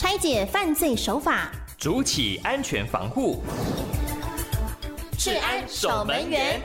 拆解犯罪手法， 筑起安全防护， 治安守门员。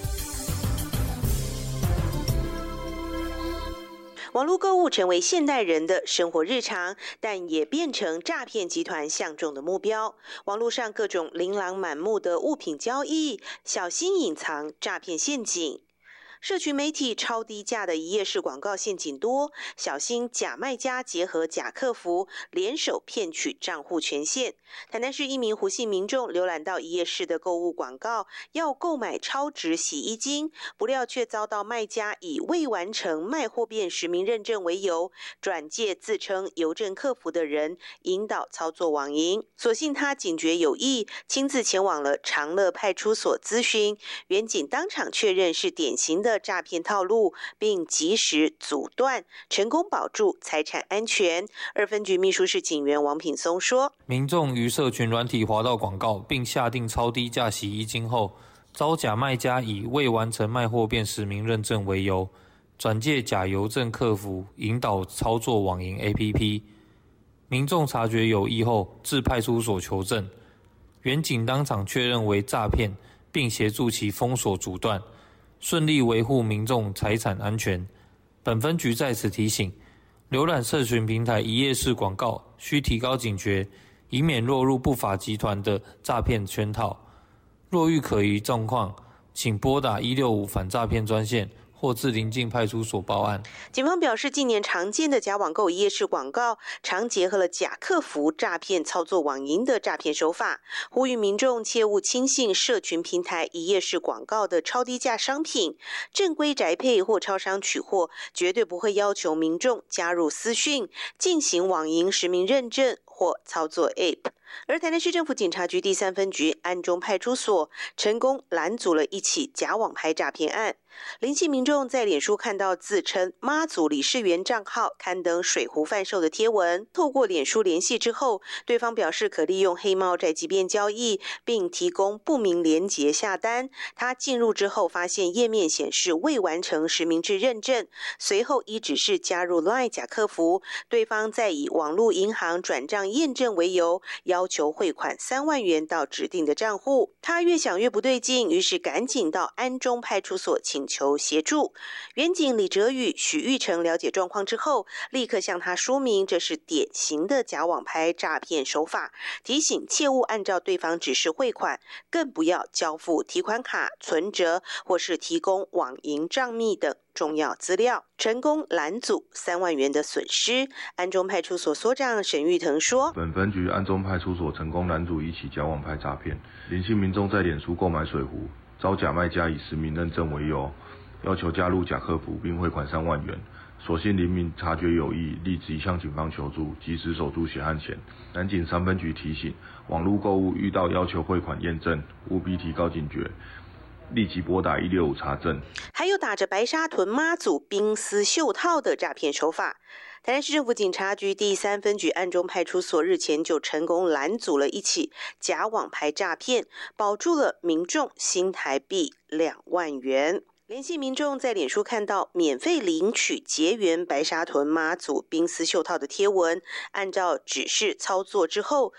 网络购物成为现代人的生活日常，但也变成诈骗集团相中的目标。网络上各种琳琅满目的物品交易，小心隐藏诈骗陷阱。社群媒体超低价的一页式广告陷阱多，小心假卖家结合假客服联手骗取账户权限。台南市一名胡姓民众浏览到一页式的购物广告，要购买超值洗衣精，不料却遭到卖家以未完成卖货变实名认证为由，转介自称邮政客服的人，引导操作网银。所幸他警觉有异，亲自前往了长乐派出所咨询，员警当场确认是典型的诈骗套路，并及时阻断，成功保住财产安全。二分局秘书室警员王品松说， 民众于社群软体滑到广告，并下定超低价洗衣精后，遭假卖家以未完成卖货变实名认证为由，转介假邮政客服引导操作网银 APP。 民众察觉有异后，至派出所求证，员警当场确认为诈骗，并协助其封锁阻断，顺利维护民众财产安全。本分局在此提醒，浏览社群平台一页式广告需提高警觉，以免落入不法集团的诈骗圈套。若遇可疑状况，请拨打165反诈骗专线或至邻近派出所报案。 警方表示，近年常见的假网购一页式广告，常结合了假客服诈骗操作网银的诈骗手法，呼吁民众切勿轻信社群平台一页式广告的超低价商品。正规宅配或超商取货，绝对不会要求民众加入私讯，进行网银实名认证或操作 App。而台南市政府警察局第3分局安中派出所成功拦阻了一起假网拍诈骗案。林姓民众在脸书看到自称妈祖理事员账号刊登水壶贩售的贴文，透过脸书联系之后，对方表示可利用黑猫宅急便交易，并提供不明连结下单。他进入之后发现页面显示未完成实名制认证，随后依指示加入 LINE 假客服，对方再以网络银行转账验证为由，要求汇款3万元到指定的账户。他越想越不对劲，于是赶紧到安中派出所请求协助。员警李哲宇、许玉成了解状况之后，立刻向他说明这是典型的假网拍诈骗手法，提醒切勿按照对方指示汇款，更不要交付提款卡、存折或是提供网银账密等重要资料，成功拦阻3万元的损失。安中派出所所长沈玉腾说， 本分局安中派出所成功拦阻一起假网拍诈骗，林姓民众在脸书购买水壶，遭假卖家以实名认证为由，要求加入假客服并汇款3万元。所幸林民察觉有异，立即向警方求助，及时守住血汗钱。南警3分局提醒，网络购物遇到要求汇款验证，务必提高警觉，立即拨打165查证。 还有打着白沙屯妈祖冰丝袖套的诈骗手法。台南市政府警察局第3分局安中派出所日前就成功拦阻了一起假网拍诈骗，保住了民众新台币2万元。联系民众在脸书看到免费领取结缘白沙屯妈祖冰丝袖套的贴文，按照指示操作之后，